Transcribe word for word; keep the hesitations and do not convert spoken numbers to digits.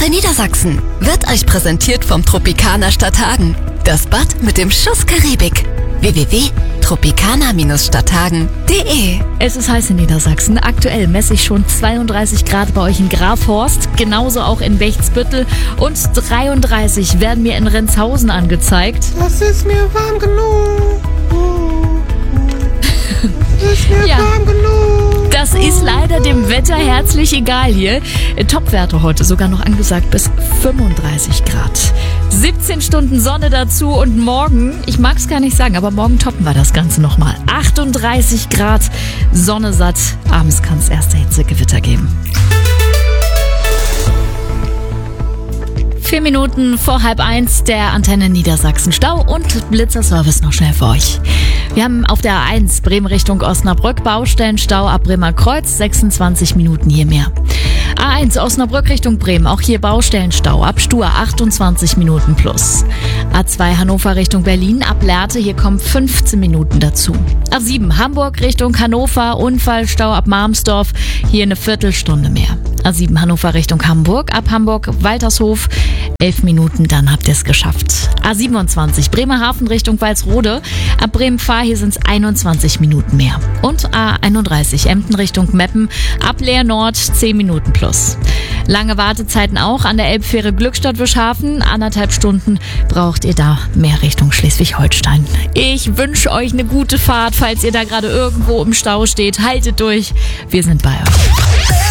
für Niedersachsen wird euch präsentiert vom Tropicana Stadthagen. Das Bad mit dem Schuss Karibik. w w w punkt tropicana stadthagen punkt de. Es ist heiß in Niedersachsen. Aktuell messe ich schon zweiunddreißig Grad bei euch in Grafhorst, genauso auch in Bechtsbüttel und dreiunddreißig werden mir in Renzhausen angezeigt. Das ist mir warm genug. Das ist mir Ja. warm genug. Das ist leider dem Wetter herzlich egal hier. Topwerte heute sogar noch angesagt bis fünfunddreißig Grad. siebzehn Stunden Sonne dazu und morgen, ich mag es gar nicht sagen, aber morgen toppen wir das Ganze nochmal. achtunddreißig Grad, Sonne satt. Abends kann es erste Hitzegewitter geben. Vier Minuten vor halb eins, der Antenne Niedersachsen Stau und Blitzerservice noch schnell für euch. Wir haben auf der A eins Bremen Richtung Osnabrück Baustellenstau ab Bremer Kreuz, sechsundzwanzig Minuten hier mehr. A eins Osnabrück Richtung Bremen, auch hier Baustellenstau ab Stur, achtundzwanzig Minuten plus. A zwei Hannover Richtung Berlin ab Lehrte, hier kommen fünfzehn Minuten dazu. A sieben Hamburg Richtung Hannover, Unfallstau ab Marmsdorf, hier eine Viertelstunde mehr. A sieben Hannover Richtung Hamburg, ab Hamburg Waltershof, elf Minuten, dann habt ihr es geschafft. A siebenundzwanzig Bremerhaven Richtung Walsrode, ab Bremen-Fahr, hier sind es einundzwanzig Minuten mehr. Und A einunddreißig Emden Richtung Meppen, ab Leer Nord zehn Minuten plus. Lange Wartezeiten auch an der Elbfähre Glückstadt-Wischhafen, anderthalb Stunden braucht ihr da mehr Richtung Schleswig-Holstein. Ich wünsche euch eine gute Fahrt, falls ihr da gerade irgendwo im Stau steht. Haltet durch, wir sind bei euch.